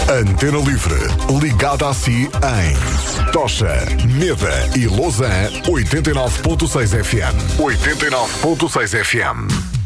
Antena Livre, ligada a si em Tocha, Meda e Lausanne, 89.6 FM. 89.6 FM.